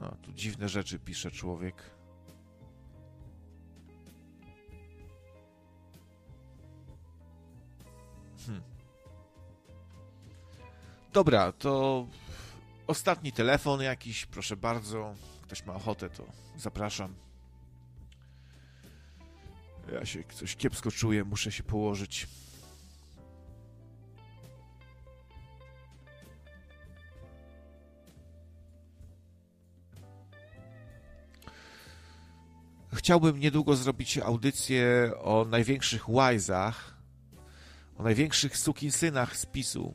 No, tu dziwne rzeczy pisze człowiek. Dobra, to ostatni telefon jakiś, proszę bardzo. Ktoś ma ochotę, to zapraszam. Ja się coś kiepsko czuję, muszę się położyć. Chciałbym niedługo zrobić audycję o największych łajzach, o największych sukinsynach z PiS-u.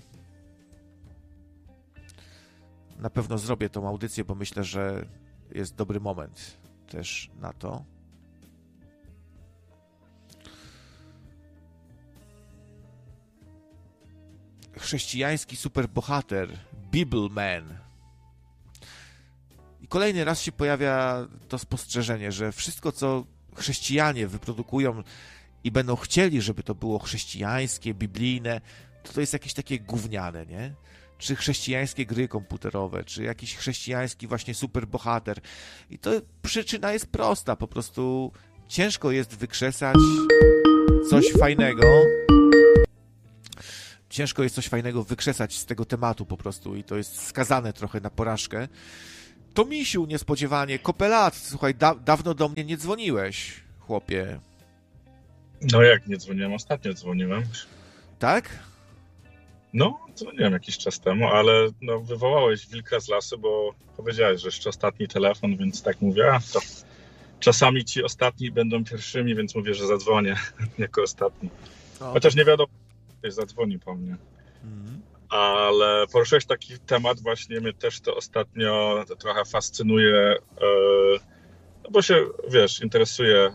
Na pewno zrobię tą audycję, bo myślę, że jest dobry moment też na to. Chrześcijański superbohater, Bibleman. I kolejny raz się pojawia to spostrzeżenie, że wszystko, co chrześcijanie wyprodukują i będą chcieli, żeby to było chrześcijańskie, biblijne, to jest jakieś takie gówniane, nie? Czy chrześcijańskie gry komputerowe, czy jakiś chrześcijański właśnie superbohater. I to przyczyna jest prosta, po prostu ciężko jest wykrzesać coś fajnego. Ciężko jest coś fajnego wykrzesać z tego tematu po prostu i to jest skazane trochę na porażkę. To Misiu, niespodziewanie, Kopelat, słuchaj, dawno do mnie nie dzwoniłeś, chłopie. No jak nie dzwoniłem? Ostatnio dzwoniłem. Tak? No, dzwoniłem jakiś czas temu, ale no, wywołałeś wilka z lasu, bo powiedziałeś, że jeszcze ostatni telefon, więc tak mówię, to czasami ci ostatni będą pierwszymi, więc mówię, że zadzwonię jako ostatni. Chociaż nie wiadomo, ktoś zadzwoni po mnie. Ale poruszyłeś taki temat, właśnie mnie też to ostatnio trochę fascynuje, no bo się, wiesz, interesuję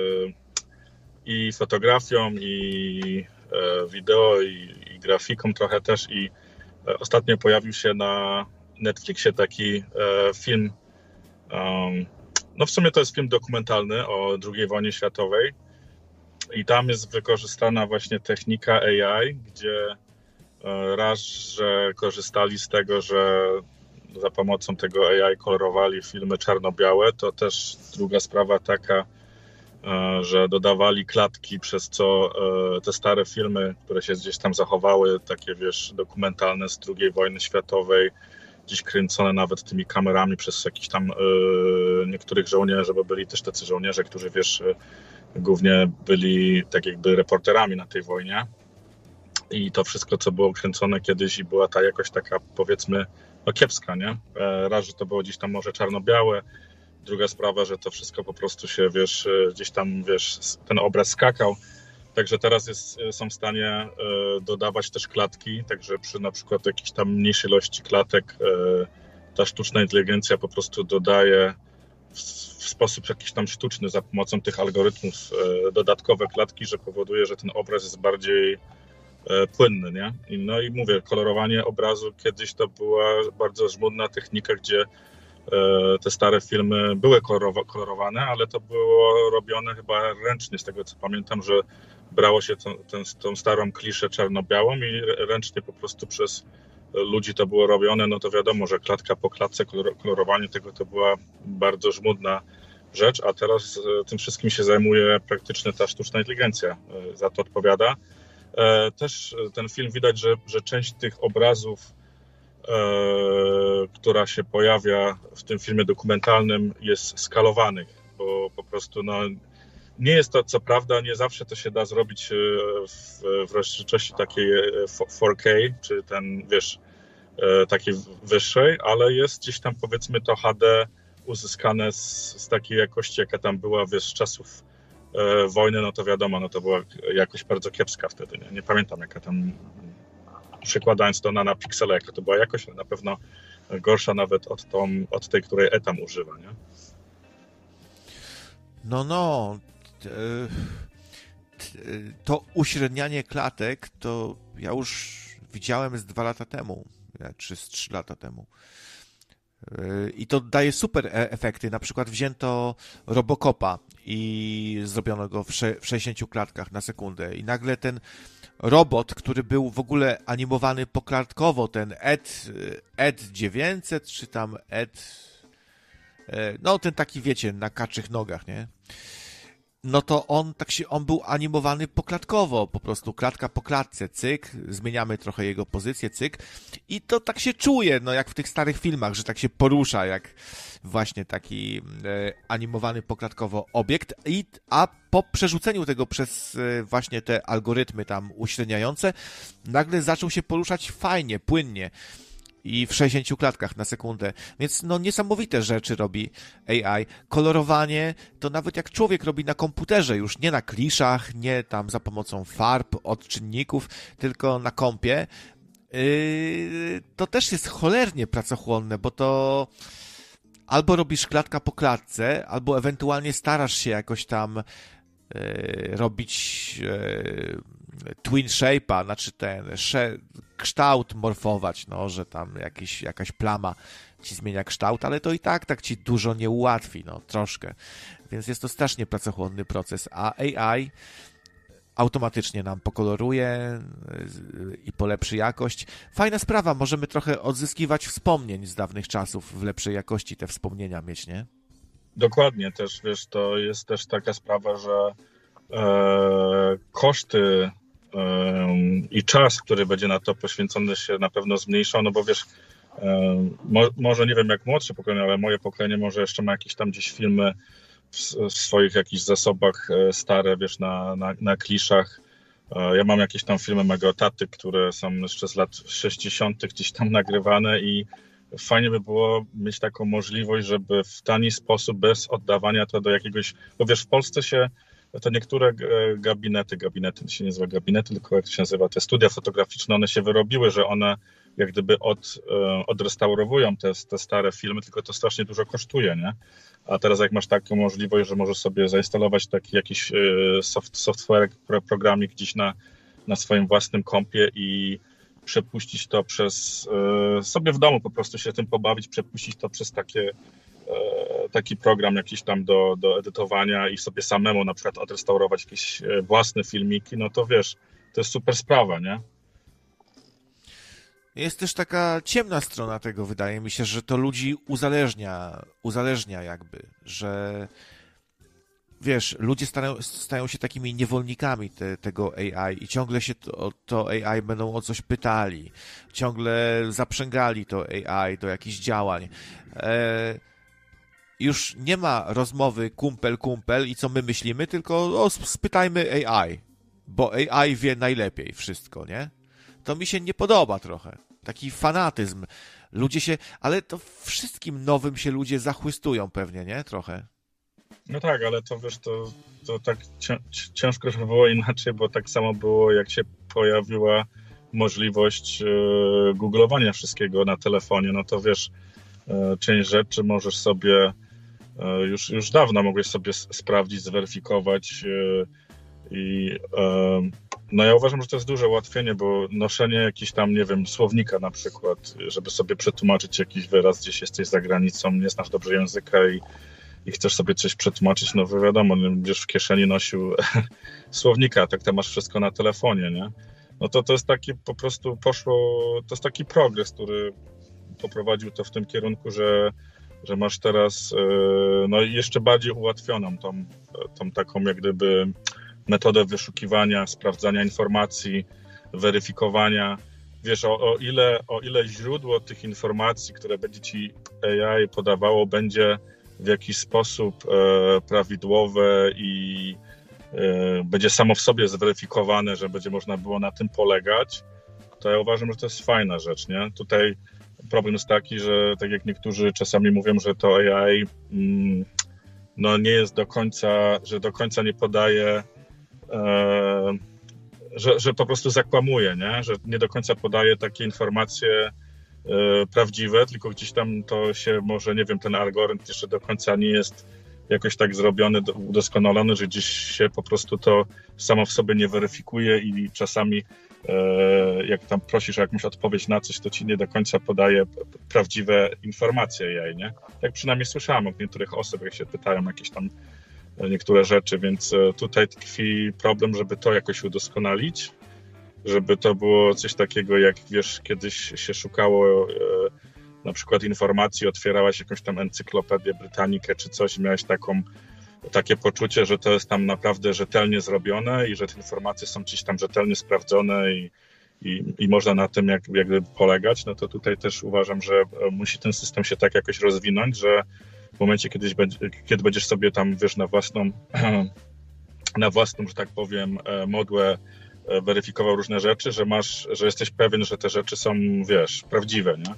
i fotografią, i wideo, i grafiką trochę też i ostatnio pojawił się na Netflixie taki film, no w sumie to jest film dokumentalny o II wojnie światowej i tam jest wykorzystana właśnie technika AI, gdzie raz, że korzystali z tego, że za pomocą tego AI kolorowali filmy czarno-białe, to też druga sprawa taka, że dodawali klatki, przez co te stare filmy, które się gdzieś tam zachowały, takie wiesz, dokumentalne z II wojny światowej, gdzieś kręcone nawet tymi kamerami przez jakichś tam niektórych żołnierzy, bo byli też tacy żołnierze, którzy wiesz, głównie byli tak jakby reporterami na tej wojnie. I to wszystko, co było kręcone kiedyś i była ta jakoś taka, powiedzmy, no kiepska, nie? Raz, że to było gdzieś tam może czarno-białe, druga sprawa, że to wszystko po prostu się, wiesz, gdzieś tam, wiesz, ten obraz skakał. Także teraz są w stanie dodawać też klatki, także przy na przykład jakiejś tam mniejszej ilości klatek ta sztuczna inteligencja po prostu dodaje w sposób jakiś tam sztuczny za pomocą tych algorytmów dodatkowe klatki, że powoduje, że ten obraz jest bardziej płynny, nie? No i mówię, kolorowanie obrazu kiedyś to była bardzo żmudna technika, gdzie te stare filmy były kolorowane, ale to było robione chyba ręcznie, z tego co pamiętam, że brało się tą starą kliszę czarno-białą i ręcznie po prostu przez ludzi to było robione, no to wiadomo, że klatka po klatce, kolorowanie tego to była bardzo żmudna rzecz, a teraz tym wszystkim się zajmuje praktycznie ta sztuczna inteligencja, za to odpowiada. Też ten film widać, że część tych obrazów, która się pojawia w tym filmie dokumentalnym, jest skalowanych, bo po prostu no, nie jest to, co prawda, nie zawsze to się da zrobić w rozdzielczości takiej 4K, czy ten, wiesz, takiej wyższej, ale jest gdzieś tam, powiedzmy, to HD uzyskane z takiej jakości, jaka tam była, wiesz, z czasów wojny, no to wiadomo, no to była jakość bardzo kiepska wtedy, nie pamiętam jaka tam, przekładając to na piksele, jaka to była jakość, ale na pewno gorsza nawet od tej, której Etam używa, nie? To uśrednianie klatek to ja już widziałem z 2 lata temu, czy z 3 lata temu. I to daje super efekty. Na przykład wzięto Robocopa i zrobiono go w 60 klatkach na sekundę. I nagle ten robot, który był w ogóle animowany poklatkowo, ten Ed 900, czy tam Ed no ten taki, wiecie, na kaczych nogach, nie? No to on był animowany poklatkowo, po prostu klatka po klatce, cyk, zmieniamy trochę jego pozycję, cyk, i to tak się czuje, no jak w tych starych filmach, że tak się porusza, jak właśnie taki animowany poklatkowo obiekt, a po przerzuceniu tego przez właśnie te algorytmy tam uśredniające, nagle zaczął się poruszać fajnie, płynnie. I w 60 klatkach na sekundę. Więc no niesamowite rzeczy robi AI. Kolorowanie to nawet jak człowiek robi na komputerze, już nie na kliszach, nie tam za pomocą farb, odczynników, tylko na kompie. To też jest cholernie pracochłonne, bo to albo robisz klatka po klatce, albo ewentualnie starasz się jakoś tam robić twin shape'a, znaczy kształt morfować, no, że tam jakaś plama ci zmienia kształt, ale to i tak ci dużo nie ułatwi, no, troszkę. Więc jest to strasznie pracochłonny proces, a AI automatycznie nam pokoloruje i polepszy jakość. Fajna sprawa, możemy trochę odzyskiwać wspomnień z dawnych czasów, w lepszej jakości te wspomnienia mieć, nie? Dokładnie, też wiesz, to jest też taka sprawa, że koszty i czas, który będzie na to poświęcony, się na pewno zmniejszą, no bo wiesz, może nie wiem jak młodsze pokolenie, ale moje pokolenie może jeszcze ma jakieś tam gdzieś filmy w swoich jakichś zasobach stare, wiesz, na kliszach. Ja mam jakieś tam filmy mego taty, które są jeszcze z lat 60. gdzieś tam nagrywane i fajnie by było mieć taką możliwość, żeby w tani sposób, bez oddawania to do jakiegoś, bo wiesz, w Polsce to niektóre gabinety to się nie nazywa gabinety, tylko jak to się nazywa, te studia fotograficzne, one się wyrobiły, że one jak gdyby odrestaurowują te stare filmy, tylko to strasznie dużo kosztuje, nie? A teraz jak masz taką możliwość, że możesz sobie zainstalować taki jakiś software, programik gdzieś na swoim własnym kompie i przepuścić to przez, sobie w domu po prostu się tym pobawić, przepuścić to przez taki program jakiś tam do edytowania i sobie samemu na przykład odrestaurować jakieś własne filmiki, no to wiesz, to jest super sprawa, nie? Jest też taka ciemna strona tego, wydaje mi się, że to ludzi uzależnia jakby, że wiesz, ludzie stają się takimi niewolnikami tego AI i ciągle się to AI będą o coś pytali, ciągle zaprzęgali to AI do jakichś działań. Już nie ma rozmowy kumpel i co my myślimy, tylko spytajmy AI, bo AI wie najlepiej wszystko, nie? To mi się nie podoba trochę. Taki fanatyzm. Ale to wszystkim nowym się ludzie zachwystują pewnie, nie? Trochę. No tak, ale to wiesz, to tak ciężko, żeby było inaczej, bo tak samo było, jak się pojawiła możliwość googlowania wszystkiego na telefonie, no to wiesz, część rzeczy możesz sobie, już dawno mogłeś sobie sprawdzić, zweryfikować i no ja uważam, że to jest duże ułatwienie, bo noszenie jakiś tam, nie wiem, słownika na przykład, żeby sobie przetłumaczyć jakiś wyraz, gdzieś jesteś za granicą, nie znasz dobrze języka i chcesz sobie coś przetłumaczyć, no wiadomo, nie będziesz w kieszeni nosił słownika, tak to masz wszystko na telefonie, nie? No to jest taki po prostu to jest taki progres, który poprowadził to w tym kierunku, że masz teraz no jeszcze bardziej ułatwioną tą taką jak gdyby metodę wyszukiwania, sprawdzania informacji, weryfikowania. Wiesz, o ile źródło tych informacji, które będzie ci AI podawało, będzie w jakiś sposób prawidłowe i będzie samo w sobie zweryfikowane, że będzie można było na tym polegać, to ja uważam, że to jest fajna rzecz, nie? Tutaj problem jest taki, że tak jak niektórzy czasami mówią, że to AI no nie jest do końca nie podaje, że po prostu zakłamuje, nie? Że nie do końca podaje takie informacje prawdziwe, tylko gdzieś tam to się może, nie wiem, ten algorytm jeszcze do końca nie jest jakoś tak zrobiony, udoskonalony, że gdzieś się po prostu to samo w sobie nie weryfikuje i czasami jak tam prosisz o jakąś odpowiedź na coś, to ci nie do końca podaje prawdziwe informacje AI, nie? Tak przynajmniej słyszałem od niektórych osób, jak się pytają jakieś tam niektóre rzeczy, więc tutaj tkwi problem, żeby to jakoś udoskonalić, żeby to było coś takiego, jak wiesz, kiedyś się szukało na przykład informacji, otwierałeś jakąś tam encyklopedię Britannikę czy coś, miałeś takie poczucie, że to jest tam naprawdę rzetelnie zrobione i że te informacje są gdzieś tam rzetelnie sprawdzone i można na tym jak gdyby polegać, no to tutaj też uważam, że musi ten system się tak jakoś rozwinąć, że w momencie, kiedy będziesz sobie tam, wiesz, na własną, że tak powiem, modłę weryfikował różne rzeczy, że jesteś pewien, że te rzeczy są, wiesz, prawdziwe, nie?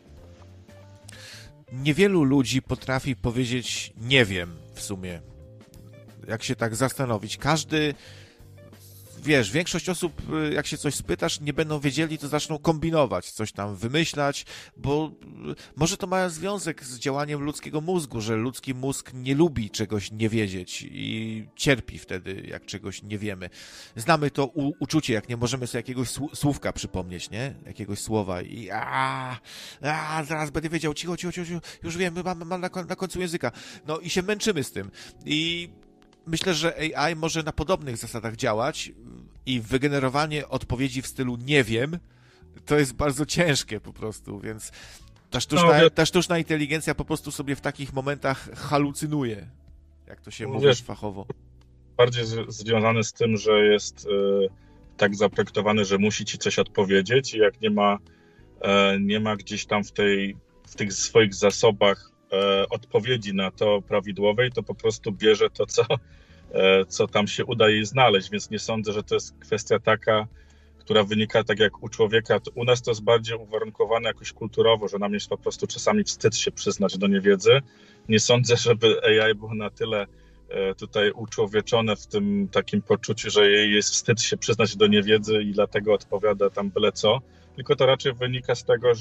Niewielu ludzi potrafi powiedzieć nie wiem w sumie, jak się tak zastanowić. Każdy, wiesz, większość osób, jak się coś spytasz, nie będą wiedzieli, to zaczną kombinować, coś tam wymyślać, bo może to ma związek z działaniem ludzkiego mózgu, że ludzki mózg nie lubi czegoś nie wiedzieć i cierpi wtedy, jak czegoś nie wiemy. Znamy to uczucie, jak nie możemy sobie jakiegoś słówka przypomnieć, nie? Jakiegoś słowa i zaraz będę wiedział, cicho, już wiem, mam na końcu języka. No i się męczymy z tym. I myślę, że AI może na podobnych zasadach działać i wygenerowanie odpowiedzi w stylu nie wiem, to jest bardzo ciężkie po prostu, więc ta sztuczna inteligencja po prostu sobie w takich momentach halucynuje, jak to się mówi fachowo. Bardziej związane z tym, że jest tak zaprojektowany, że musi ci coś odpowiedzieć i jak nie ma gdzieś tam w tych swoich zasobach odpowiedzi na to prawidłowej, to po prostu bierze to, co tam się uda jej znaleźć, więc nie sądzę, że to jest kwestia taka, która wynika tak jak u człowieka. U nas to jest bardziej uwarunkowane jakoś kulturowo, że nam jest po prostu czasami wstyd się przyznać do niewiedzy. Nie sądzę, żeby AI było na tyle tutaj uczłowieczone w tym takim poczuciu, że jej jest wstyd się przyznać do niewiedzy i dlatego odpowiada tam byle co, tylko to raczej wynika z tego,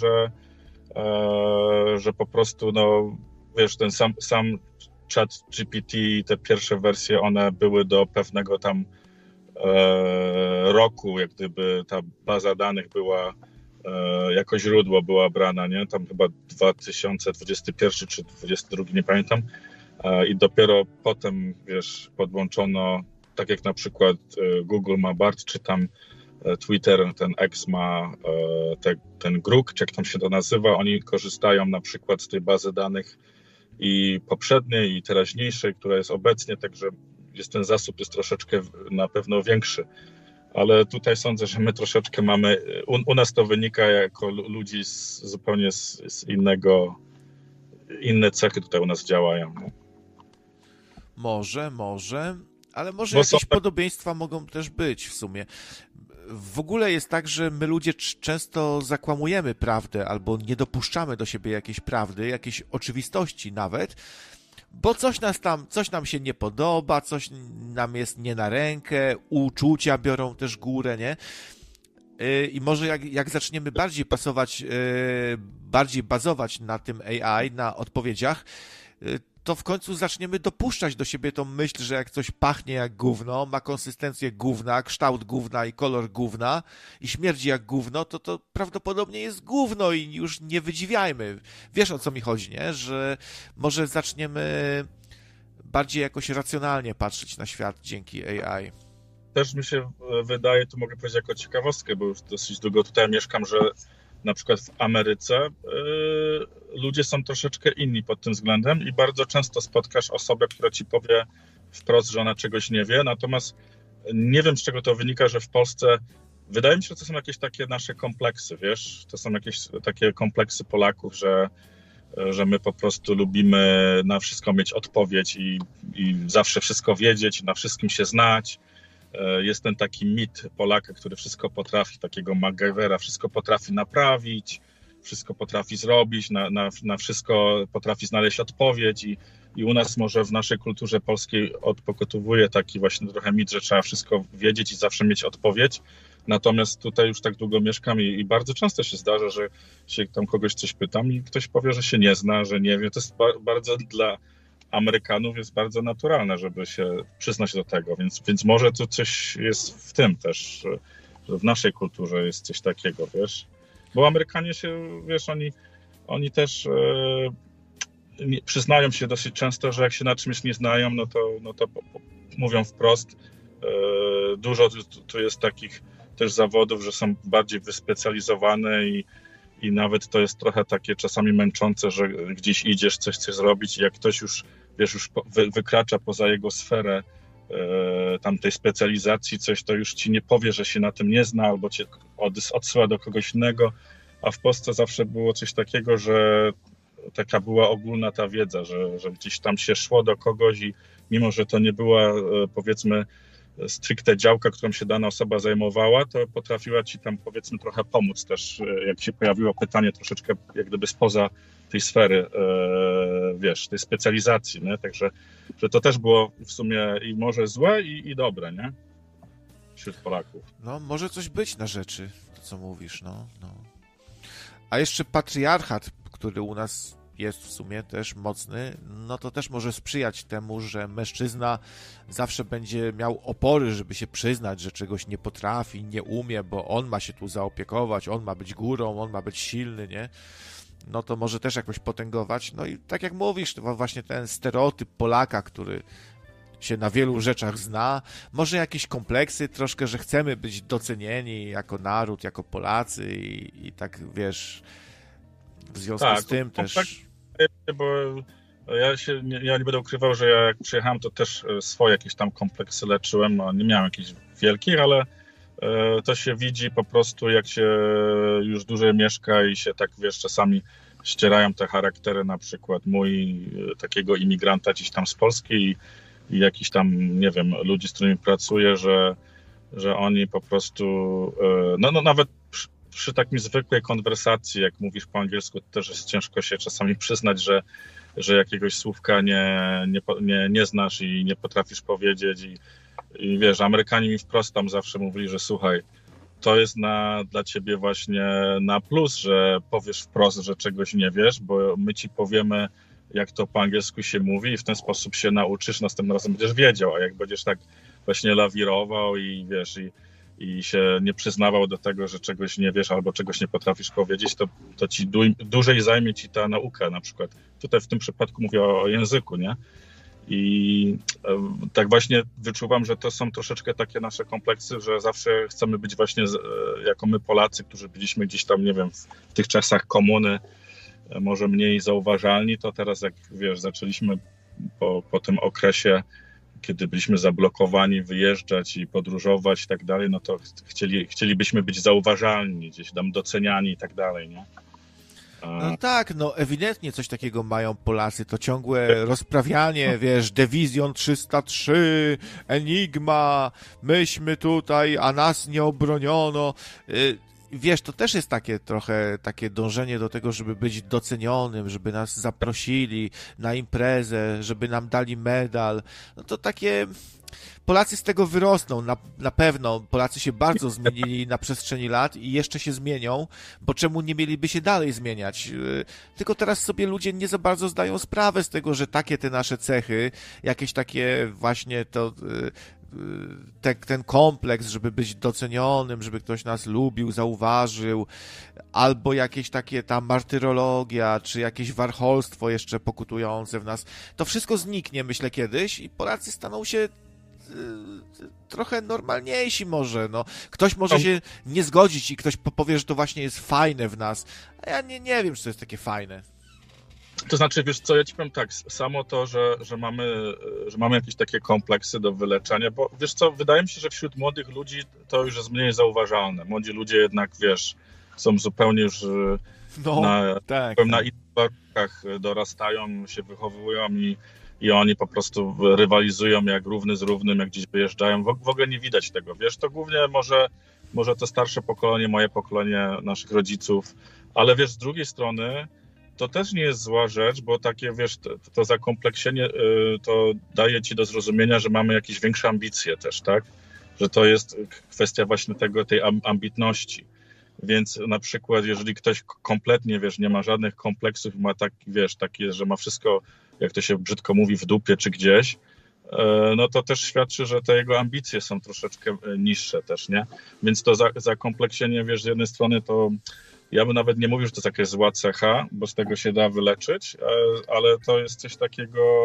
że po prostu, no wiesz, ten sam chat GPT, te pierwsze wersje, one były do pewnego tam roku, jak gdyby ta baza danych była jako źródło była brana, nie? Tam chyba 2021 czy 2022, nie pamiętam. I dopiero potem, wiesz, podłączono, tak jak na przykład Google ma BART, czy tam Twitter, ten X ma ten Grok, czy jak tam się to nazywa, oni korzystają na przykład z tej bazy danych i poprzedniej, i teraźniejszej, która jest obecnie, także ten zasób jest troszeczkę na pewno większy. Ale tutaj sądzę, że my troszeczkę mamy, u nas to wynika jako ludzi zupełnie z inne cechy tutaj u nas działają. No. Może, ale może jakieś podobieństwa mogą też być w sumie. W ogóle jest tak, że my ludzie często zakłamujemy prawdę albo nie dopuszczamy do siebie jakiejś prawdy, jakiejś oczywistości nawet, bo coś nam się nie podoba, coś nam jest nie na rękę, uczucia biorą też górę, nie? I może jak zaczniemy bardziej bazować na tym AI, na odpowiedziach, to w końcu zaczniemy dopuszczać do siebie tą myśl, że jak coś pachnie jak gówno, ma konsystencję gówna, kształt gówna i kolor gówna i śmierdzi jak gówno, to prawdopodobnie jest gówno i już nie wydziwiajmy. Wiesz, o co mi chodzi, nie? Że może zaczniemy bardziej jakoś racjonalnie patrzeć na świat dzięki AI. Też mi się wydaje, tu mogę powiedzieć jako ciekawostkę, bo już dosyć długo tutaj mieszkam, że na przykład w Ameryce ludzie są troszeczkę inni pod tym względem i bardzo często spotkasz osobę, która ci powie wprost, że ona czegoś nie wie, natomiast nie wiem, z czego to wynika, że w Polsce wydaje mi się, że to są jakieś takie nasze kompleksy, wiesz, to są jakieś takie kompleksy Polaków, że my po prostu lubimy na wszystko mieć odpowiedź i zawsze wszystko wiedzieć, na wszystkim się znać. Jest ten taki mit Polaka, który wszystko potrafi, takiego MacGyvera, wszystko potrafi naprawić, wszystko potrafi zrobić, na wszystko potrafi znaleźć odpowiedź i u nas może w naszej kulturze polskiej odpokotowuje taki właśnie trochę mit, że trzeba wszystko wiedzieć i zawsze mieć odpowiedź. Natomiast tutaj już tak długo mieszkam i bardzo często się zdarza, że się tam kogoś coś pytam i ktoś powie, że się nie zna, że nie wie. To jest bardzo dla Amerykanów jest bardzo naturalne, żeby się przyznać do tego, więc może tu coś jest w tym też, że w naszej kulturze jest coś takiego, wiesz, bo Amerykanie się, wiesz, oni też przyznają się dosyć często, że jak się na czymś nie znają, no to mówią wprost. Dużo tu jest takich też zawodów, że są bardziej wyspecjalizowane i nawet to jest trochę takie czasami męczące, że gdzieś idziesz, coś chcesz zrobić i jak ktoś już, wiesz, już wykracza poza jego sferę tamtej specjalizacji, coś, to już ci nie powie, że się na tym nie zna, albo cię odsyła do kogoś innego, a w Polsce zawsze było coś takiego, że taka była ogólna ta wiedza, że gdzieś tam się szło do kogoś i mimo, że to nie była, powiedzmy, stricte działka, którą się dana osoba zajmowała, to potrafiła ci tam, powiedzmy, trochę pomóc też, jak się pojawiło pytanie troszeczkę jak gdyby spoza tej sfery, wiesz, tej specjalizacji, nie? Także że to też było w sumie i może złe i dobre, nie? Wśród Polaków. No, może coś być na rzeczy, to co mówisz, no. A jeszcze patriarchat, który u nas jest w sumie też mocny, no to też może sprzyjać temu, że mężczyzna zawsze będzie miał opory, żeby się przyznać, że czegoś nie potrafi, nie umie, bo on ma się tu zaopiekować, on ma być górą, on ma być silny, nie? No to może też jakoś potęgować. No i tak jak mówisz, to właśnie ten stereotyp Polaka, który się na wielu rzeczach zna, może jakieś kompleksy troszkę, że chcemy być docenieni jako naród, jako Polacy i tak, wiesz, w związku z tym też... Tak, bo ja nie będę ukrywał, że ja jak przyjechałem, to też swoje jakieś tam kompleksy leczyłem, no, nie miałem jakichś wielkich, ale to się widzi po prostu, jak się już dłużej mieszka i się tak, wiesz, czasami ścierają te charaktery, na przykład mój, takiego imigranta gdzieś tam z Polski i jakiś tam, nie wiem, ludzi, z którymi pracuję, że oni po prostu, no nawet przy takiej zwykłej konwersacji, jak mówisz po angielsku, to też jest ciężko się czasami przyznać, że jakiegoś słówka nie znasz i nie potrafisz powiedzieć i wiesz, Amerykanie mi wprost tam zawsze mówili, że słuchaj, to jest dla ciebie właśnie na plus, że powiesz wprost, że czegoś nie wiesz, bo my ci powiemy, jak to po angielsku się mówi i w ten sposób się nauczysz, następnym razem będziesz wiedział, a jak będziesz tak właśnie lawirował i wiesz, i się nie przyznawał do tego, że czegoś nie wiesz albo czegoś nie potrafisz powiedzieć, to ci dłużej zajmie ci ta nauka na przykład. Tutaj w tym przypadku mówię o języku, nie? I tak właśnie wyczuwam, że to są troszeczkę takie nasze kompleksy, że zawsze chcemy być właśnie jako my Polacy, którzy byliśmy gdzieś tam, nie wiem, w tych czasach komuny, może mniej zauważalni, to teraz jak wiesz, zaczęliśmy po tym okresie, kiedy byliśmy zablokowani, wyjeżdżać i podróżować i tak dalej, no to chcielibyśmy być zauważalni, gdzieś tam doceniani i tak dalej, nie? No tak, no ewidentnie coś takiego mają Polacy, to ciągłe rozprawianie, wiesz, Dywizjon 303, Enigma, myśmy tutaj, a nas nie obroniono. Wiesz, to też jest trochę takie dążenie do tego, żeby być docenionym, żeby nas zaprosili na imprezę, żeby nam dali medal. No to takie... Polacy z tego wyrosną, na pewno. Polacy się bardzo zmienili na przestrzeni lat i jeszcze się zmienią, bo czemu nie mieliby się dalej zmieniać? Tylko teraz sobie ludzie nie za bardzo zdają sprawę z tego, że takie te nasze cechy, jakieś takie właśnie to... ten kompleks, żeby być docenionym, żeby ktoś nas lubił, zauważył, albo jakieś takie ta martyrologia, czy jakieś warcholstwo jeszcze pokutujące w nas, to wszystko zniknie, myślę, kiedyś i Polacy staną się trochę normalniejsi może, no. Ktoś może się nie zgodzić i ktoś powie, że to właśnie jest fajne w nas, a ja nie wiem, czy to jest takie fajne. To znaczy, wiesz co, ja ci powiem tak, samo to, że mamy jakieś takie kompleksy do wyleczenia, bo wiesz co, wydaje mi się, że wśród młodych ludzi to już jest mniej zauważalne. Młodzi ludzie jednak, wiesz, są zupełnie już na innych warunkach dorastają, się wychowują i oni po prostu rywalizują jak równy z równym, jak gdzieś wyjeżdżają. W ogóle nie widać tego, wiesz, to głównie może to starsze pokolenie, moje pokolenie naszych rodziców, ale wiesz, z drugiej strony to też nie jest zła rzecz, bo takie, wiesz, to zakompleksienie to daje ci do zrozumienia, że mamy jakieś większe ambicje też, tak? Że to jest kwestia właśnie tej ambitności. Więc na przykład, jeżeli ktoś kompletnie, wiesz, nie ma żadnych kompleksów, ma takie, że ma wszystko, jak to się brzydko mówi, w dupie czy gdzieś, no to też świadczy, że te jego ambicje są troszeczkę niższe też, nie? Więc to zakompleksienie, wiesz, z jednej strony to ja bym nawet nie mówił, że to jest jakaś zła cecha, bo z tego się da wyleczyć, ale to jest coś takiego,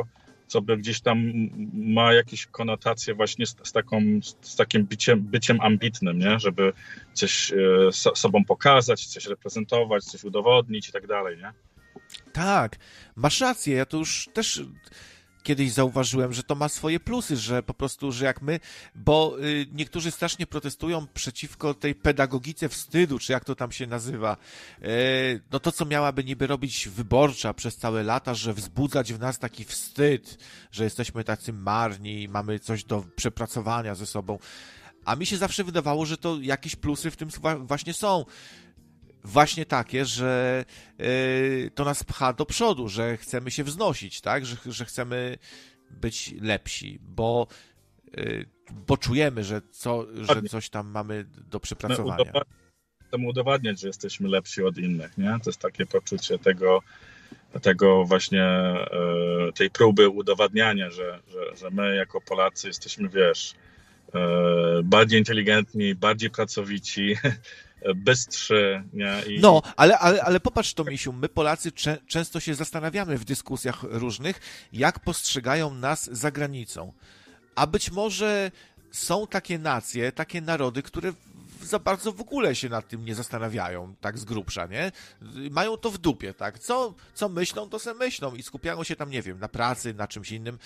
co by gdzieś tam ma jakieś konotacje właśnie z takim byciem ambitnym, nie? Żeby coś sobą pokazać, coś reprezentować, coś udowodnić i tak dalej, nie? Tak, masz rację, ja to już też kiedyś zauważyłem, że to ma swoje plusy, że po prostu, że jak my, bo niektórzy strasznie protestują przeciwko tej pedagogice wstydu, czy jak to tam się nazywa, no to, co miałaby niby robić Wyborcza przez całe lata, że wzbudzać w nas taki wstyd, że jesteśmy tacy marni, mamy coś do przepracowania ze sobą, a mi się zawsze wydawało, że to jakieś plusy w tym właśnie są. Właśnie takie, że to nas pcha do przodu, że chcemy się wznosić, tak? Że chcemy być lepsi, bo czujemy, że coś tam mamy do przepracowania. Chcemy udowadniać, że jesteśmy lepsi od innych, nie? To jest takie poczucie tego właśnie, tej próby udowadniania, że my jako Polacy jesteśmy, wiesz, bardziej inteligentni, bardziej pracowici, bystrzy, nie? No, ale popatrz to, Misiu, my Polacy często się zastanawiamy w dyskusjach różnych, jak postrzegają nas za granicą. A być może są takie nacje, takie narody, które za bardzo w ogóle się nad tym nie zastanawiają, tak z grubsza, nie? Mają to w dupie, tak? Co myślą, to se myślą i skupiają się tam, nie wiem, na pracy, na czymś innym.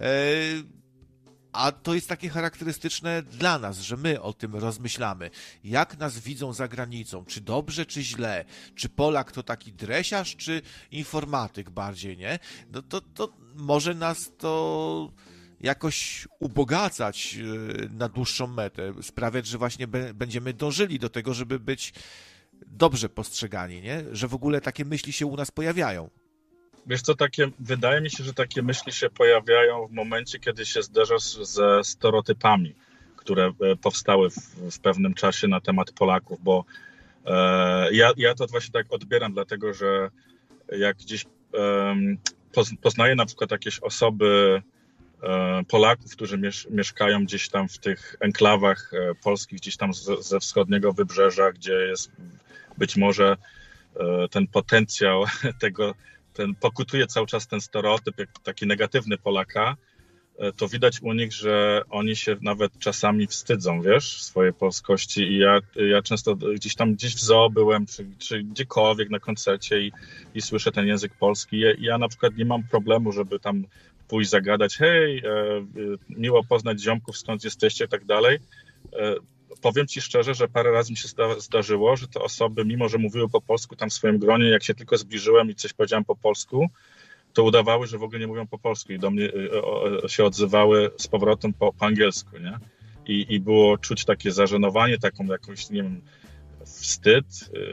A to jest takie charakterystyczne dla nas, że my o tym rozmyślamy. Jak nas widzą za granicą? Czy dobrze, czy źle? Czy Polak to taki dresiarz, czy informatyk bardziej, nie? No to może nas to jakoś ubogacać na dłuższą metę. Sprawiać, że właśnie będziemy dążyli do tego, żeby być dobrze postrzegani, nie? Że w ogóle takie myśli się u nas pojawiają. Wiesz co, wydaje mi się, że takie myśli się pojawiają w momencie, kiedy się zderzasz ze stereotypami, które powstały w pewnym czasie na temat Polaków, bo ja to właśnie tak odbieram, dlatego że jak gdzieś poznaję na przykład jakieś osoby Polaków, którzy mieszkają gdzieś tam w tych enklawach polskich, gdzieś tam ze wschodniego wybrzeża, gdzie jest być może ten potencjał pokutuje cały czas ten stereotyp, jak taki negatywny Polaka, to widać u nich, że oni się nawet czasami wstydzą, wiesz, swojej polskości i ja często gdzieś w zoo byłem, czy gdziekolwiek na koncercie i słyszę ten język polski. Ja na przykład nie mam problemu, żeby tam pójść zagadać, hej, miło poznać ziomków, skąd jesteście i tak dalej. Powiem ci szczerze, że parę razy mi się zdarzyło, że te osoby, mimo że mówiły po polsku tam w swoim gronie, jak się tylko zbliżyłem i coś powiedziałem po polsku, to udawały, że w ogóle nie mówią po polsku i do mnie się odzywały z powrotem po angielsku, nie? I było czuć takie zażenowanie, taką jakąś, nie wiem, wstyd,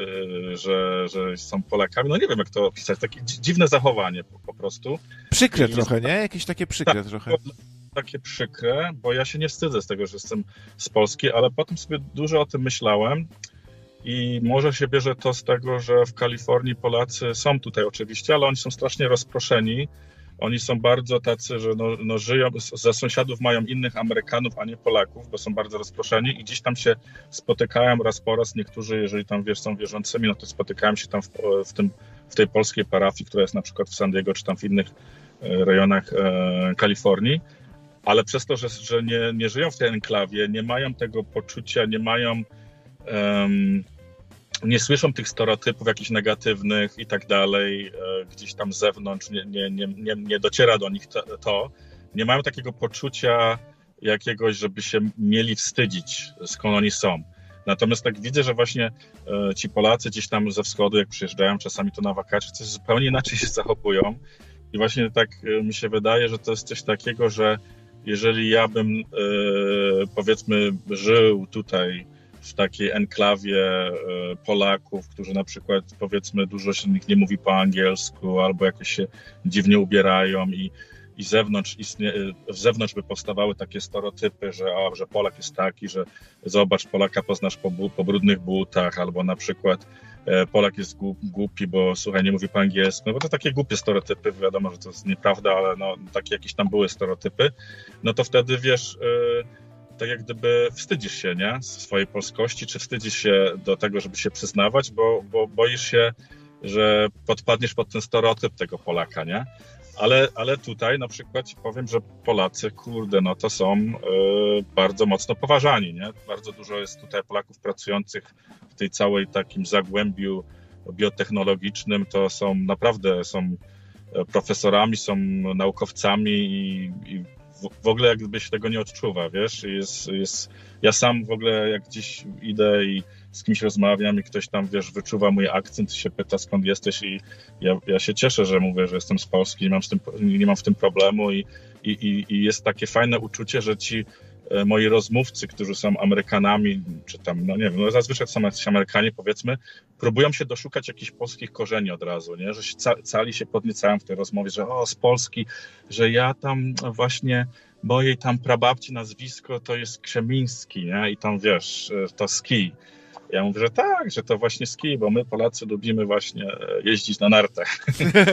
że są Polakami. No nie wiem, jak to opisać. Takie dziwne zachowanie po prostu. Przykre trochę, nie? Jakieś takie przykre trochę. Takie przykre, bo ja się nie wstydzę z tego, że jestem z Polski, ale potem sobie dużo o tym myślałem i może się bierze to z tego, że w Kalifornii Polacy są tutaj oczywiście, ale oni są strasznie rozproszeni. Oni są bardzo tacy, że żyją, za sąsiadów mają innych Amerykanów, a nie Polaków, bo są bardzo rozproszeni i gdzieś tam się spotykają raz po raz. Niektórzy, jeżeli tam są wierzącymi, no to spotykają się tam w tej polskiej parafii, która jest na przykład w San Diego, czy tam w innych rejonach Kalifornii. Ale przez to, że nie żyją w tej enklawie, nie mają tego poczucia, nie słyszą tych stereotypów jakichś negatywnych i tak dalej, gdzieś tam z zewnątrz nie dociera do nich to, nie mają takiego poczucia jakiegoś, żeby się mieli wstydzić, skąd oni są. Natomiast tak widzę, że właśnie ci Polacy gdzieś tam ze wschodu, jak przyjeżdżają czasami to na wakacje, coś zupełnie inaczej się zachowują i właśnie tak mi się wydaje, że to jest coś takiego, że jeżeli ja bym, powiedzmy, żył tutaj w takiej enklawie Polaków, którzy na przykład, powiedzmy, dużo się nich nie mówi po angielsku albo jakoś się dziwnie ubierają i z zewnątrz by powstawały takie stereotypy, że Polak jest taki, że zobacz, Polaka poznasz po brudnych butach, albo na przykład Polak jest głupi, bo słuchaj, nie mówi po angielsku, no bo to takie głupie stereotypy, wiadomo, że to jest nieprawda, ale no, takie jakieś tam były stereotypy, no to wtedy wiesz, tak jak gdyby wstydzisz się, nie, swojej polskości, czy wstydzisz się do tego, żeby się przyznawać, bo boisz się, że podpadniesz pod ten stereotyp tego Polaka, nie? Ale tutaj na przykład ci powiem, że Polacy, kurde, no to są bardzo mocno poważani, nie? Bardzo dużo jest tutaj Polaków pracujących w tej całej takim zagłębiu biotechnologicznym, to są naprawdę, są profesorami, są naukowcami i w ogóle jakby się tego nie odczuwa, wiesz? Ja sam w ogóle jak gdzieś idę i z kimś rozmawiam i ktoś tam, wiesz, wyczuwa mój akcent, się pyta skąd jesteś i ja się cieszę, że mówię, że jestem z Polski, nie mam w tym problemu i jest takie fajne uczucie, że ci moi rozmówcy, którzy są Amerykanami, czy tam, no nie wiem, no zazwyczaj to są jacyś Amerykanie, powiedzmy, próbują się doszukać jakichś polskich korzeni od razu, nie? Że cali się podniecają w tej rozmowie, że z Polski, że ja tam właśnie mojej tam prababci nazwisko to jest Krzemiński, nie? I tam, wiesz, to ski. Ja mówię, że tak, że to właśnie ski, bo my Polacy lubimy właśnie jeździć na nartach.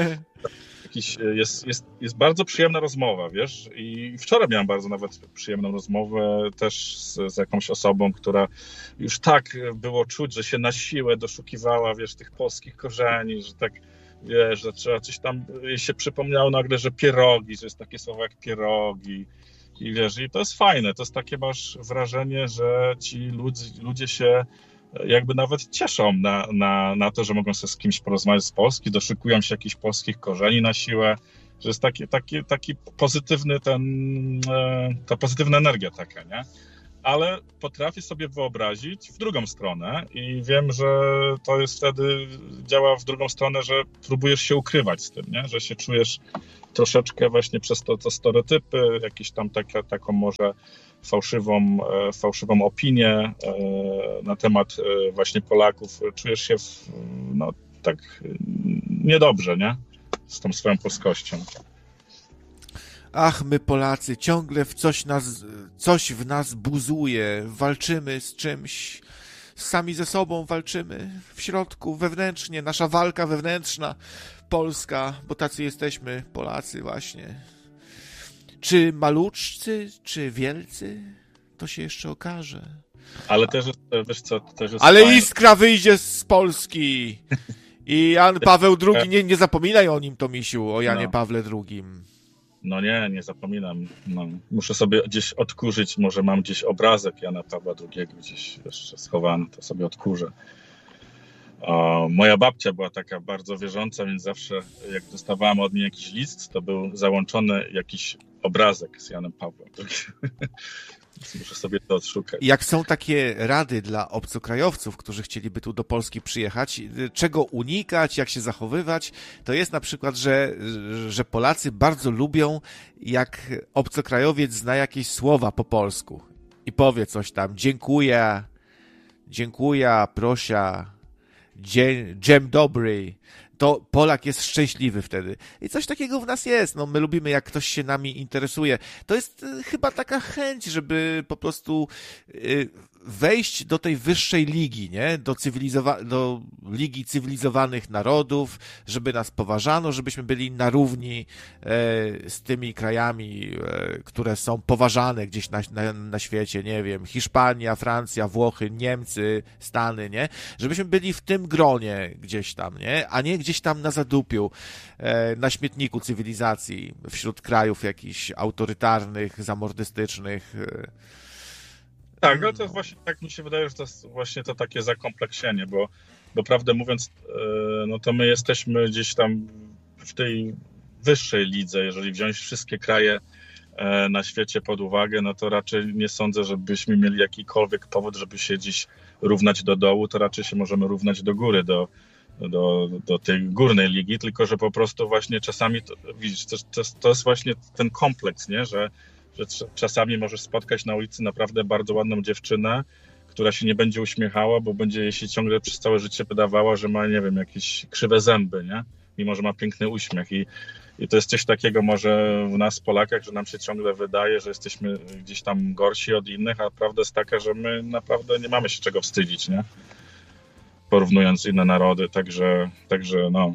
Jest bardzo przyjemna rozmowa, wiesz, i wczoraj miałem bardzo nawet przyjemną rozmowę też z jakąś osobą, która już tak było czuć, że się na siłę doszukiwała, wiesz, tych polskich korzeni, że tak, wiesz, że trzeba coś tam, jej się przypomniało nagle, że pierogi, że jest takie słowo jak pierogi i wiesz, i to jest fajne, to jest takie, masz wrażenie, że ci ludzie się jakby nawet cieszą na to, że mogą sobie z kimś porozmawiać z Polski, doszukują się jakichś polskich korzeni na siłę, że jest taki pozytywny ta pozytywna energia taka, nie? Ale potrafię sobie wyobrazić w drugą stronę i wiem, że to jest wtedy, działa w drugą stronę, że próbujesz się ukrywać z tym, nie? Że się czujesz troszeczkę właśnie przez to stereotypy, jakieś tam taką może fałszywą opinię na temat właśnie Polaków. Czujesz się tak niedobrze, nie? Z tą swoją polskością. Ach, my Polacy, ciągle coś w nas buzuje, walczymy z czymś, sami ze sobą walczymy, w środku, wewnętrznie, nasza walka wewnętrzna, polska, bo tacy jesteśmy, Polacy właśnie. Czy maluczcy, czy wielcy, to się jeszcze okaże. Ale też jest, wiesz co, też jest ale fajne. iskra wyjdzie z Polski i Jan Paweł II, nie zapominaj o nim, Tomisiu, o Janie Pawle II. No nie zapominam. No, muszę sobie gdzieś odkurzyć, może mam gdzieś obrazek Jana Pawła II gdzieś jeszcze schowany, to sobie odkurzę. Moja babcia była taka bardzo wierząca, więc zawsze jak dostawałam od niej jakiś list, to był załączony jakiś obrazek z Janem Pawłem II. Muszę sobie to odszukać. Jak są takie rady dla obcokrajowców, którzy chcieliby tu do Polski przyjechać, czego unikać, jak się zachowywać, to jest na przykład, że Polacy bardzo lubią, jak obcokrajowiec zna jakieś słowa po polsku i powie coś tam, dziękuję, prosia, dzień dobry, to Polak jest szczęśliwy wtedy. I coś takiego w nas jest. No, my lubimy, jak ktoś się nami interesuje. To jest chyba taka chęć, żeby po prostu wejść do tej wyższej ligi, nie? Do Ligi Cywilizowanych Narodów, żeby nas poważano, żebyśmy byli na równi z tymi krajami, które są poważane gdzieś na świecie, nie wiem, Hiszpania, Francja, Włochy, Niemcy, Stany, nie? Żebyśmy byli w tym gronie gdzieś tam, nie? A nie gdzieś tam na zadupiu, na śmietniku cywilizacji, wśród krajów jakichś autorytarnych, zamordystycznych. Tak, ale to jest właśnie, tak mi się wydaje, że to jest właśnie to takie zakompleksienie, bo prawdę mówiąc, no to my jesteśmy gdzieś tam w tej wyższej lidze, jeżeli wziąć wszystkie kraje na świecie pod uwagę, no to raczej nie sądzę, żebyśmy mieli jakikolwiek powód, żeby się dziś równać do dołu, to raczej się możemy równać do góry, do tej górnej ligi, tylko że po prostu właśnie czasami, widzisz, to jest właśnie ten kompleks, nie? Że czasami możesz spotkać na ulicy naprawdę bardzo ładną dziewczynę, która się nie będzie uśmiechała, bo będzie jej się ciągle przez całe życie wydawała, że ma, nie wiem, jakieś krzywe zęby, nie? Mimo że ma piękny uśmiech. I to jest coś takiego może w nas, Polakach, że nam się ciągle wydaje, że jesteśmy gdzieś tam gorsi od innych, a prawda jest taka, że my naprawdę nie mamy się czego wstydzić, nie? Porównując inne narody, także no.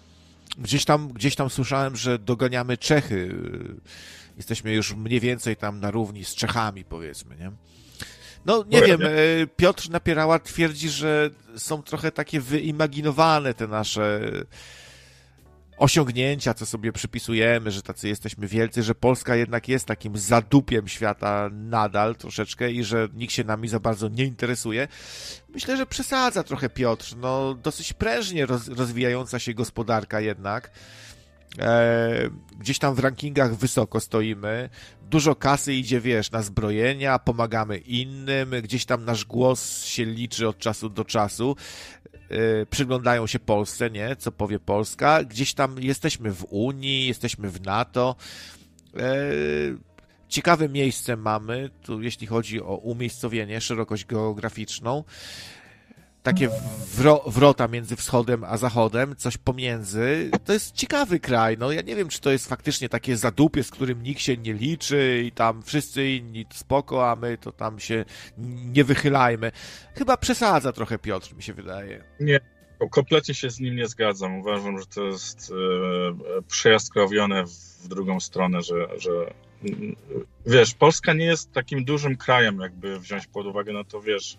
Gdzieś tam słyszałem, że doganiamy Czechy. Jesteśmy już mniej więcej tam na równi z Czechami, powiedzmy, nie? No, nie wiem, Piotr Napierała twierdzi, że są trochę takie wyimaginowane te nasze osiągnięcia, co sobie przypisujemy, że tacy jesteśmy wielcy, że Polska jednak jest takim zadupiem świata nadal troszeczkę i że nikt się nami za bardzo nie interesuje. Myślę, że przesadza trochę Piotr. No, dosyć prężnie rozwijająca się gospodarka jednak. Gdzieś tam w rankingach wysoko stoimy, dużo kasy idzie, wiesz, na zbrojenia, pomagamy innym, gdzieś tam nasz głos się liczy od czasu do czasu, przyglądają się Polsce, nie? Co powie Polska, gdzieś tam jesteśmy w Unii, jesteśmy w NATO, ciekawe miejsce mamy, tu jeśli chodzi o umiejscowienie, szerokość geograficzną, takie wrota między wschodem a zachodem, coś pomiędzy. To jest ciekawy kraj. No ja nie wiem, czy to jest faktycznie takie zadupie, z którym nikt się nie liczy i tam wszyscy inni spoko, a my to tam się nie wychylajmy. Chyba przesadza trochę Piotr, mi się wydaje. Nie, kompletnie się z nim nie zgadzam. Uważam, że to jest przejaskrowione w drugą stronę, że wiesz, Polska nie jest takim dużym krajem, jakby wziąć pod uwagę, no to wiesz,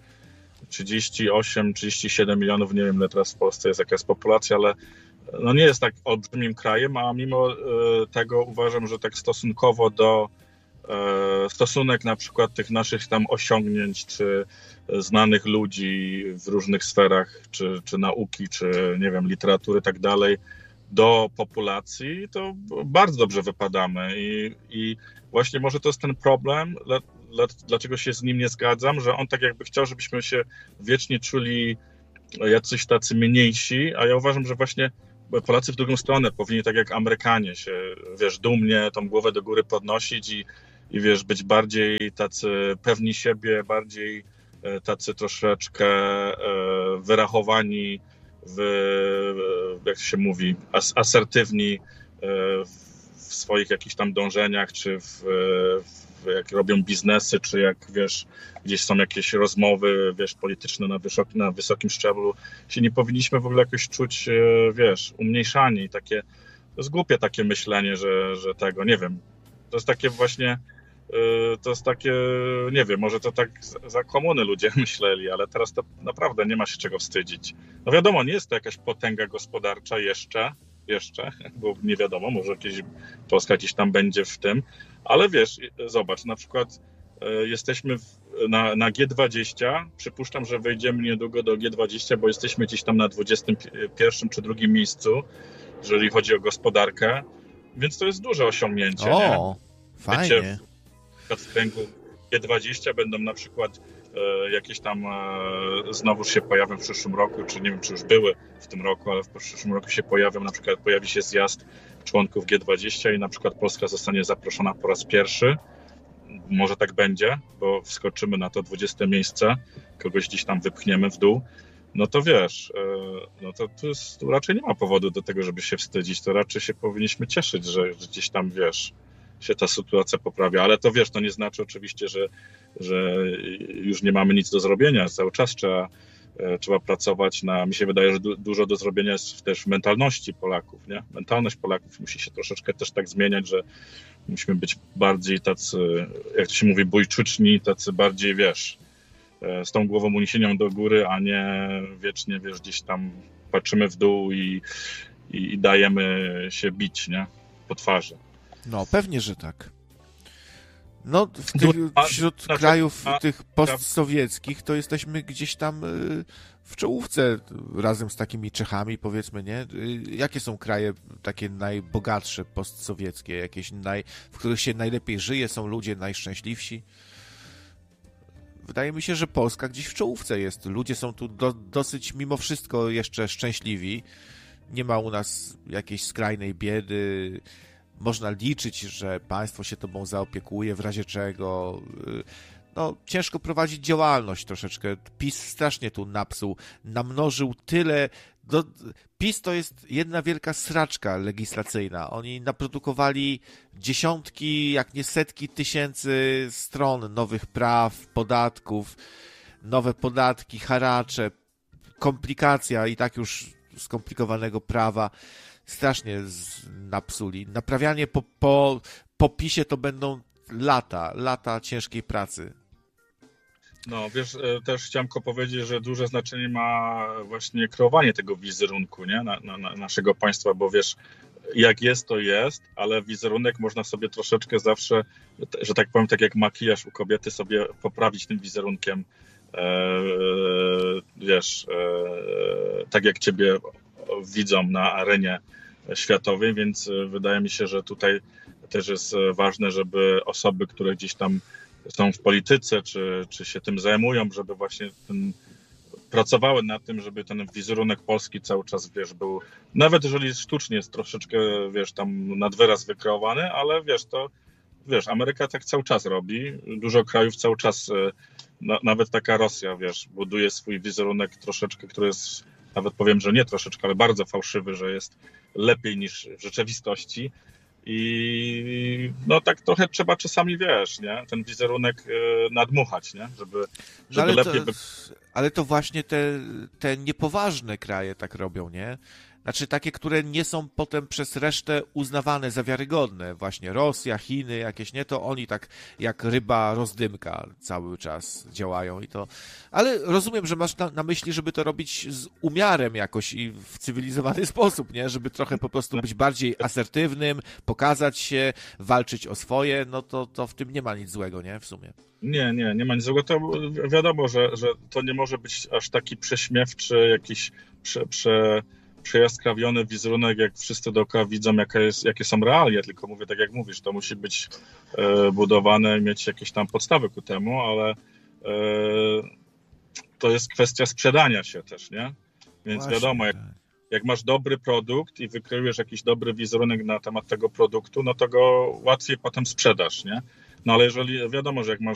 38-37 milionów, nie wiem ile teraz w Polsce jest jaka jest populacja, ale no nie jest tak olbrzymim krajem, a mimo tego uważam, że tak stosunkowo do stosunek na przykład tych naszych tam osiągnięć, czy znanych ludzi w różnych sferach, czy nauki, czy nie wiem, literatury i tak dalej, do populacji, to bardzo dobrze wypadamy i właśnie może to jest ten problem, dlaczego się z nim nie zgadzam, że on tak jakby chciał, żebyśmy się wiecznie czuli jacyś tacy mniejsi, a ja uważam, że właśnie Polacy w drugą stronę powinni tak jak Amerykanie się, wiesz, dumnie tą głowę do góry podnosić i wiesz, być bardziej tacy pewni siebie, bardziej tacy troszeczkę wyrachowani, jak to się mówi, asertywni w swoich jakichś tam dążeniach, czy jak robią biznesy, czy jak, wiesz, gdzieś są jakieś rozmowy, wiesz, polityczne na wysokim szczeblu, się nie powinniśmy w ogóle jakoś czuć, wiesz, umniejszani. Takie, to jest głupie takie myślenie, że tego, nie wiem, to jest takie właśnie, to jest takie, nie wiem, może to tak za komuny ludzie myśleli, ale teraz to naprawdę nie ma się czego wstydzić. No wiadomo, nie jest to jakaś potęga gospodarcza jeszcze, bo nie wiadomo, może Polska gdzieś tam będzie w tym, ale wiesz, zobacz, na przykład jesteśmy na G20, przypuszczam, że wejdziemy niedługo do G20, bo jesteśmy gdzieś tam na 21 czy drugim miejscu, jeżeli chodzi o gospodarkę, więc to jest duże osiągnięcie. O, nie? fajnie. Wiecie, w kręgu G20 będą na przykład jakieś tam znowuż się pojawią w przyszłym roku, czy nie wiem, czy już były w tym roku, ale w przyszłym roku się pojawią, na przykład pojawi się zjazd członków G20 i na przykład Polska zostanie zaproszona po raz pierwszy. Może tak będzie, bo wskoczymy na to 20 miejsce, kogoś gdzieś tam wypchniemy w dół. No to wiesz, no to tu raczej nie ma powodu do tego, żeby się wstydzić, to raczej się powinniśmy cieszyć, że gdzieś tam, wiesz, się ta sytuacja poprawia, ale to wiesz, to nie znaczy oczywiście, że już nie mamy nic do zrobienia, cały czas trzeba pracować mi się wydaje, że dużo do zrobienia jest też w mentalności Polaków, nie? Mentalność Polaków musi się troszeczkę też tak zmieniać, że musimy być bardziej tacy, jak to się mówi, bojczuczni, tacy bardziej, wiesz, z tą głową uniesienią do góry, a nie wiecznie, wiesz, gdzieś tam patrzymy w dół i dajemy się bić, nie? Po twarzy. No, pewnie, że tak. No, wśród krajów tych postsowieckich to jesteśmy gdzieś tam w czołówce razem z takimi Czechami, powiedzmy, nie? Jakie są kraje takie najbogatsze postsowieckie, jakieś w których się najlepiej żyje, są ludzie najszczęśliwsi? Wydaje mi się, że Polska gdzieś w czołówce jest. Ludzie są tu dosyć mimo wszystko jeszcze szczęśliwi. Nie ma u nas jakiejś skrajnej biedy. Można liczyć, że państwo się tobą zaopiekuje, w razie czego. No, ciężko prowadzić działalność troszeczkę. PiS strasznie tu napsuł, namnożył tyle. PiS to jest jedna wielka sraczka legislacyjna. Oni naprodukowali dziesiątki, jak nie setki tysięcy stron nowych praw, podatków, nowe podatki, haracze, komplikacja i tak już skomplikowanego prawa. Strasznie napsuli. Naprawianie po PiSie to będą lata ciężkiej pracy. No, wiesz, też chciałem powiedzieć, że duże znaczenie ma właśnie kreowanie tego wizerunku, nie? Na naszego państwa, bo wiesz, jak jest, to jest, ale wizerunek można sobie troszeczkę zawsze, że tak powiem, tak jak makijaż u kobiety, sobie poprawić tym wizerunkiem, wiesz, tak jak ciebie widzą na arenie światowej, więc wydaje mi się, że tutaj też jest ważne, żeby osoby, które gdzieś tam są w polityce, czy się tym zajmują, żeby właśnie pracowały nad tym, żeby ten wizerunek Polski cały czas, wiesz, był, nawet jeżeli sztucznie jest troszeczkę, wiesz, tam nad wyraz wykreowany, ale wiesz, to, wiesz, Ameryka tak cały czas robi, dużo krajów cały czas, nawet taka Rosja, wiesz, buduje swój wizerunek troszeczkę, który jest, nawet powiem, że nie troszeczkę, ale bardzo fałszywy, że jest lepiej niż w rzeczywistości. I no tak trochę trzeba czasami, wiesz, nie? Ten wizerunek nadmuchać, nie? Żeby lepiej... Ale to właśnie te niepoważne kraje tak robią, nie? Znaczy takie, które nie są potem przez resztę uznawane za wiarygodne. Właśnie Rosja, Chiny jakieś, nie? To oni tak jak ryba rozdymka cały czas działają i to... Ale rozumiem, że masz na myśli, żeby to robić z umiarem jakoś i w cywilizowany sposób, nie? Żeby trochę po prostu być bardziej asertywnym, pokazać się, walczyć o swoje, no to w tym nie ma nic złego, nie? W sumie. Nie ma nic złego. To wiadomo, że to nie może być aż taki prześmiewczy, jakiś przejaskrawiony wizerunek, jak wszyscy dookoła widzą, jakie są realia, tylko mówię tak jak mówisz, to musi być budowane i mieć jakieś tam podstawy ku temu, ale to jest kwestia sprzedania się też, nie? Więc właśnie, wiadomo, jak masz dobry produkt i wykreujesz jakiś dobry wizerunek na temat tego produktu, no to go łatwiej potem sprzedasz, nie? No ale jeżeli wiadomo, że jak masz